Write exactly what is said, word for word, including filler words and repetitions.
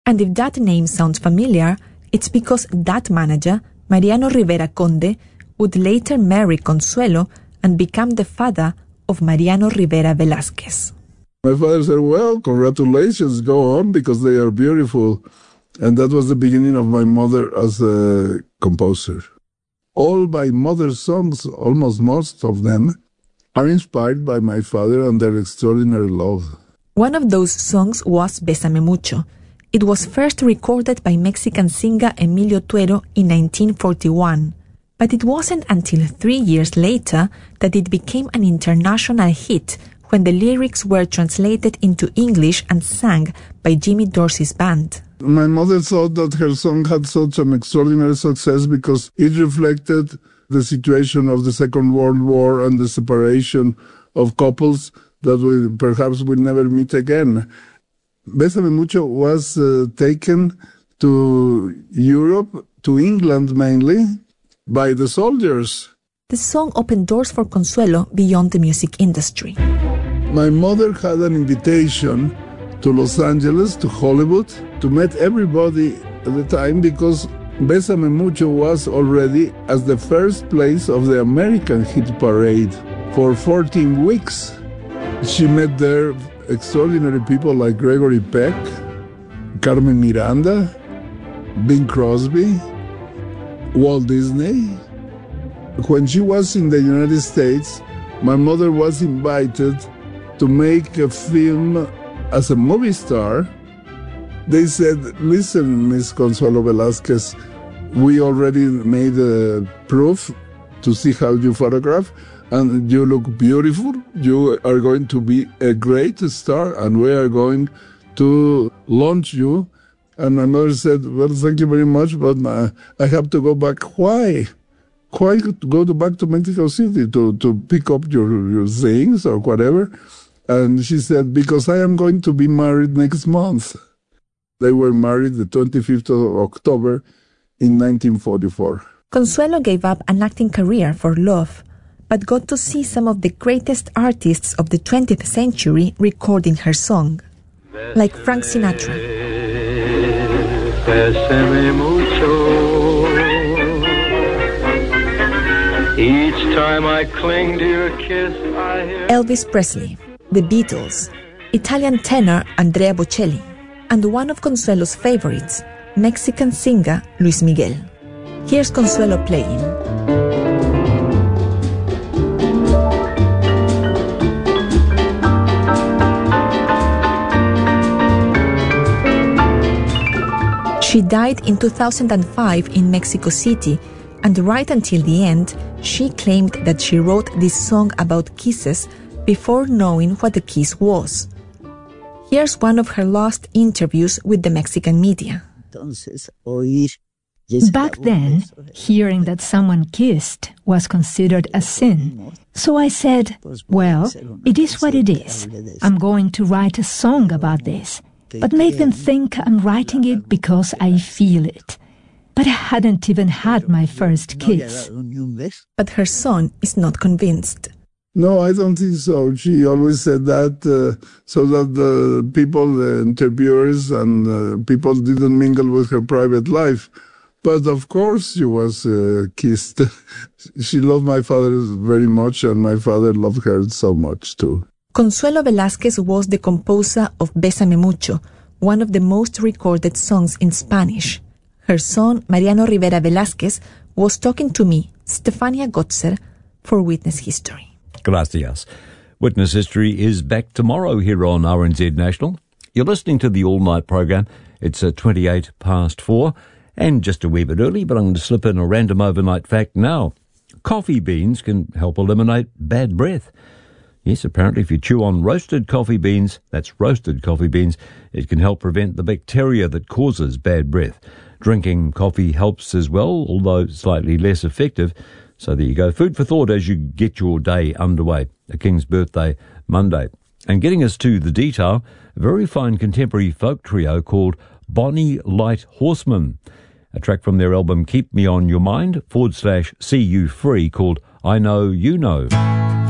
And if that name sounds familiar, it's because that manager, Mariano Rivera Conde, would later marry Consuelo and become the father of Mariano Rivera Velázquez. My father said, well, congratulations, go on, because they are beautiful. And that was the beginning of my mother as a composer. All my mother's songs, almost most of them, are inspired by my father and their extraordinary love. One of those songs was Bésame Mucho. It was first recorded by Mexican singer Emilio Tuero in nineteen forty-one. But it wasn't until three years later that it became an international hit when the lyrics were translated into English and sung by Jimmy Dorsey's band. My mother thought that her song had such an extraordinary success because it reflected the situation of the Second World War and the separation of couples that we perhaps will never meet again. Bésame Mucho was uh, taken to Europe, to England mainly, by the soldiers. The song opened doors for Consuelo beyond the music industry. My mother had an invitation to Los Angeles, to Hollywood, to meet everybody at the time because Bésame Mucho was already at the first place of the American hit parade for fourteen weeks. She met there extraordinary people like Gregory Peck, Carmen Miranda, Bing Crosby, Walt Disney. When she was in the United States, my mother was invited to make a film as a movie star. They said, listen, Miss Consuelo Velázquez, we already made a proof to see how you photograph, and you look beautiful. You are going to be a great star, and we are going to launch you. And my mother said, well, thank you very much, but my, I have to go back. Why? Why go to back to Mexico City to, to pick up your, your things or whatever? And she said, because I am going to be married next month. They were married the twenty-fifth of October in nineteen forty-four. Consuelo gave up an acting career for love, but got to see some of the greatest artists of the twentieth century recording her song, like Frank Sinatra. Bésame mucho. Each time I cling to your kiss, I hear Elvis Presley, the Beatles, Italian tenor Andrea Bocelli, and one of Consuelo's favorites, Mexican singer Luis Miguel. Here's Consuelo playing. She died in two thousand five in Mexico City, and right until the end, she claimed that she wrote this song about kisses before knowing what a kiss was. Here's one of her last interviews with the Mexican media. Back then, hearing that someone kissed was considered a sin. So I said, well, it is what it is. I'm going to write a song about this, but make them think I'm writing it because I feel it. But I hadn't even had my first kiss. But her son is not convinced. No, I don't think so. She always said that uh, so that the people, the interviewers and uh, people didn't mingle with her private life. But of course she was uh, kissed. She loved my father very much, and my father loved her so much too. Consuelo Velázquez was the composer of Bésame Mucho, one of the most recorded songs in Spanish. Her son, Mariano Rivera Velázquez, was talking to me, Stefania Gotzer, for Witness History. Gracias. Witness History is back tomorrow here on R N Z National. You're listening to the all-night program. It's uh, twenty-eight past four, and just a wee bit early, but I'm going to slip in a random overnight fact now. Coffee beans can help eliminate bad breath. Yes, apparently if you chew on roasted coffee beans, that's roasted coffee beans, it can help prevent the bacteria that causes bad breath. Drinking coffee helps as well, although slightly less effective. So there you go. Food for thought as you get your day underway. A King's birthday Monday. And getting us to the detail, a very fine contemporary folk trio called Bonnie Light Horseman. A track from their album Keep Me On Your Mind, forward slash See You Free, called I Know You Know.